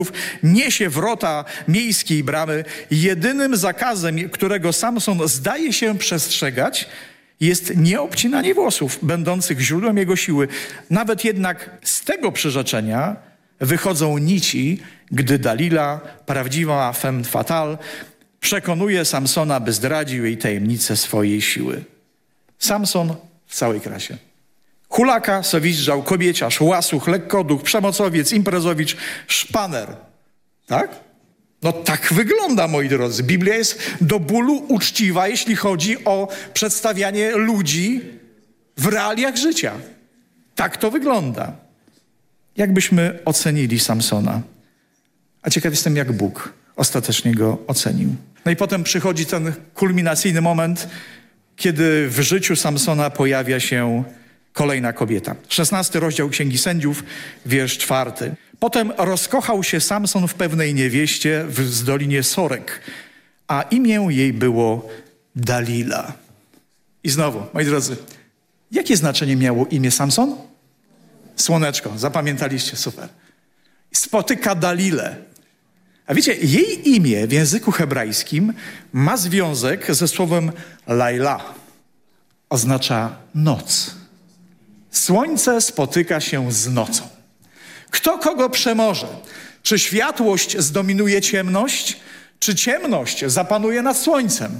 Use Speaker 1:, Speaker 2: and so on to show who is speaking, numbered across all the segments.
Speaker 1: niesie wrota miejskiej bramy. Jedynym zakazem, którego Samson zdaje się przestrzegać, jest nieobcinanie włosów, będących źródłem jego siły. Nawet jednak z tego przyrzeczenia wychodzą nici, gdy Dalila, prawdziwa femme fatale, przekonuje Samsona, by zdradził jej tajemnicę swojej siły. Samson w całej krasie. Hulaka, sowizdżał, kobieciarz, łasuch, lekkoduch, przemocowiec, imprezowicz, szpaner. Tak? No tak wygląda, moi drodzy. Biblia jest do bólu uczciwa, jeśli chodzi o przedstawianie ludzi w realiach życia. Tak to wygląda. Jak byśmy ocenili Samsona? A ciekaw jestem, jak Bóg ostatecznie go ocenił. No i potem przychodzi ten kulminacyjny moment, kiedy w życiu Samsona pojawia się kolejna kobieta. 16 rozdział Księgi Sędziów, wiersz 4. Potem rozkochał się Samson w pewnej niewieście z dolinie Sorek, a imię jej było Dalila. I znowu, moi drodzy, jakie znaczenie miało imię Samson? Słoneczko, zapamiętaliście, super. Spotyka Dalilę. A wiecie, jej imię w języku hebrajskim ma związek ze słowem Laila. Oznacza noc. Słońce spotyka się z nocą. Kto kogo przemoże? Czy światłość zdominuje ciemność, czy ciemność zapanuje nad słońcem?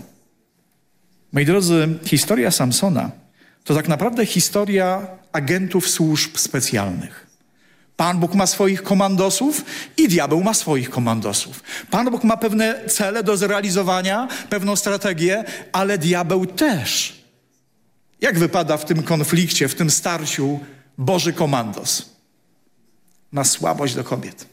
Speaker 1: Moi drodzy, historia Samsona to tak naprawdę historia agentów służb specjalnych. Pan Bóg ma swoich komandosów i diabeł ma swoich komandosów. Pan Bóg ma pewne cele do zrealizowania, pewną strategię, ale diabeł też. Jak wypada w tym konflikcie, w tym starciu Boży komandos? Ma słabość do kobiet.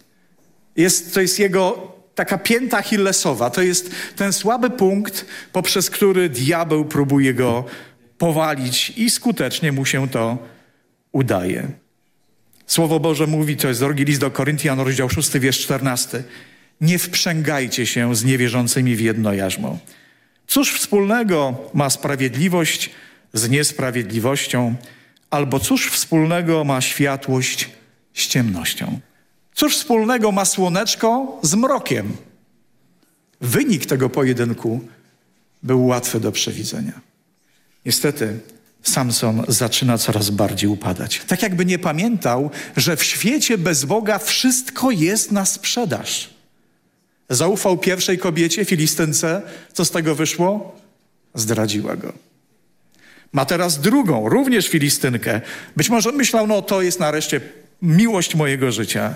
Speaker 1: To jest jego taka pięta achillesowa. To jest ten słaby punkt, poprzez który diabeł próbuje go powalić i skutecznie mu się to udaje. Słowo Boże mówi, to jest drugi list do Koryntian, rozdział 6, wiersz 14. Nie wprzęgajcie się z niewierzącymi w jedno jarzmo. Cóż wspólnego ma sprawiedliwość z niesprawiedliwością, albo cóż wspólnego ma światłość z ciemnością? Cóż wspólnego ma słoneczko z mrokiem? Wynik tego pojedynku był łatwy do przewidzenia. Niestety Samson zaczyna coraz bardziej upadać. Tak jakby nie pamiętał, że w świecie bez Boga wszystko jest na sprzedaż. Zaufał pierwszej kobiecie, Filistynce. Co z tego wyszło? Zdradziła go. Ma teraz drugą, również Filistynkę. Być może myślał, to jest nareszcie miłość mojego życia.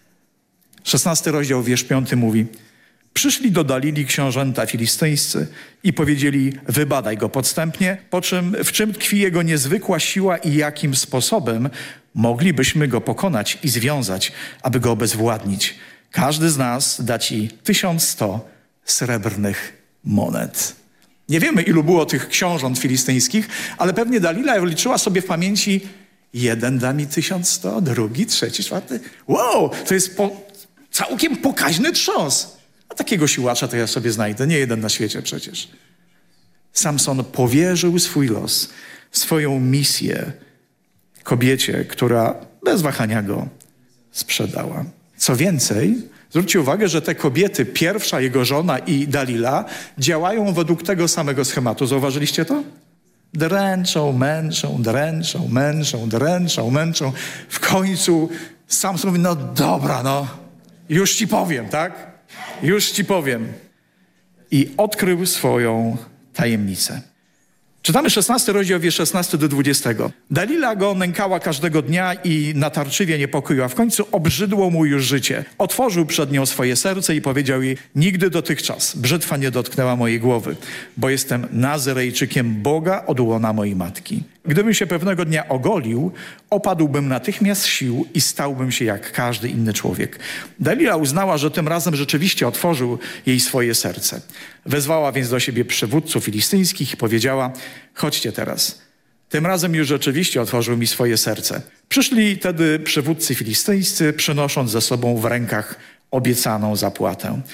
Speaker 1: 16 rozdział, wiersz 5 mówi: przyszli do Dalili książęta filistyńscy i powiedzieli: wybadaj go podstępnie, w czym tkwi jego niezwykła siła i jakim sposobem moglibyśmy go pokonać i związać, aby go obezwładnić. Każdy z nas da ci 1100 srebrnych monet. Nie wiemy, ilu było tych książąt filistyńskich, ale pewnie Dalila liczyła sobie w pamięci: jeden da mi 1100, drugi, trzeci, czwarty. Wow, to jest całkiem pokaźny trząs. A takiego siłacza to ja sobie znajdę, nie jeden na świecie przecież. Samson powierzył swój los, swoją misję kobiecie, która bez wahania go sprzedała. Co więcej, zwróćcie uwagę, że te kobiety, pierwsza jego żona i Dalila, działają według tego samego schematu. Zauważyliście to? Dręczą, męczą, dręczą, męczą, dręczą, męczą. W końcu Samson mówi: dobra, już ci powiem, tak? Już ci powiem. I odkrył swoją tajemnicę. Czytamy 16 rozdział, wiersz 16 do 20. Dalila go nękała każdego dnia i natarczywie niepokoiła. W końcu obrzydło mu już życie. Otworzył przed nią swoje serce i powiedział jej: nigdy dotychczas brzytwa nie dotknęła mojej głowy, bo jestem Nazyrejczykiem Boga od łona mojej matki. Gdybym się pewnego dnia ogolił, opadłbym natychmiast sił i stałbym się jak każdy inny człowiek. Dalila uznała, że tym razem rzeczywiście otworzył jej swoje serce. Wezwała więc do siebie przywódców filistyńskich i powiedziała: chodźcie teraz. Tym razem już rzeczywiście otworzył mi swoje serce. Przyszli wtedy przywódcy filistyńscy, przynosząc ze sobą w rękach obiecaną zapłatę.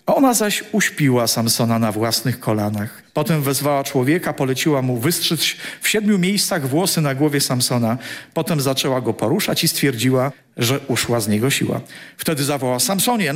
Speaker 1: A ona zaś uśpiła Samsona na własnych kolanach. Potem wezwała człowieka, poleciła mu wystrzyć w 7 miejscach włosy na głowie Samsona. Potem zaczęła go poruszać i stwierdziła, że uszła z niego siła. Wtedy zawołała: Samsonie,